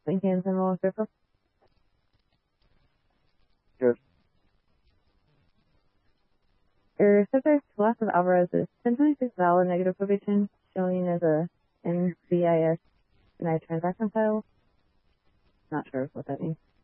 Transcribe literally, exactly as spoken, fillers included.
Maintain symbol circle. Good. Your subject loss of Alvarez is ten twenty-six valid negative probation, showing as a N C I S denied transaction file. Not sure what that means.